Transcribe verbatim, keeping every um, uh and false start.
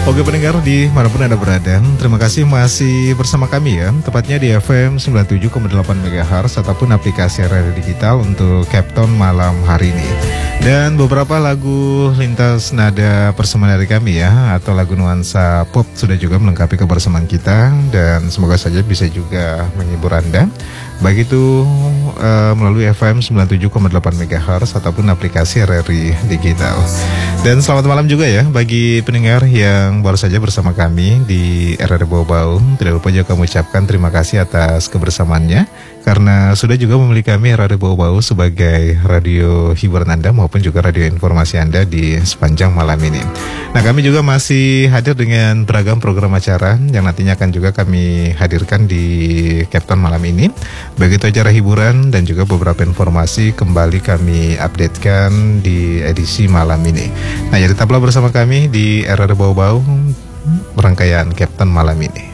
Oke pendengar di manapun Anda berada, terima kasih masih bersama kami ya, tepatnya di F M sembilan puluh tujuh koma delapan megahertz ataupun aplikasi radio digital untuk Capton malam hari ini. Dan beberapa lagu lintas nada persembahan dari kami ya, atau lagu nuansa pop sudah juga melengkapi kebersamaan kita, dan semoga saja bisa juga menghibur Anda, baik itu uh, melalui F M sembilan puluh tujuh koma delapan megahertz ataupun aplikasi R R I digital. Dan selamat malam juga ya bagi pendengar yang baru saja bersama kami di R R I Bau-Bau. Tidak lupa juga kami ucapkan terima kasih atas kebersamaannya, karena sudah juga memilih kami R R I Bau-Bau sebagai radio hiburan Anda maupun juga radio informasi Anda di sepanjang malam ini. Nah, kami juga masih hadir dengan beragam program acara yang nantinya akan juga kami hadirkan di Capton malam ini. Begitu acara hiburan dan juga beberapa informasi kembali kami updatekan di edisi malam ini. Nah, jadi tetaplah bersama kami di R R I Bau-Bau rangkaian Capton malam ini.